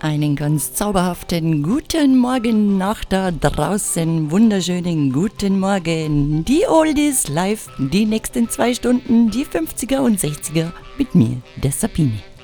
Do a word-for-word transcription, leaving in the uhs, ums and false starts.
Einen ganz zauberhaften guten Morgen nach da draußen, wunderschönen guten Morgen. Die Oldies live, die nächsten zwei Stunden, die fünfziger und sechziger mit mir, der Sabine.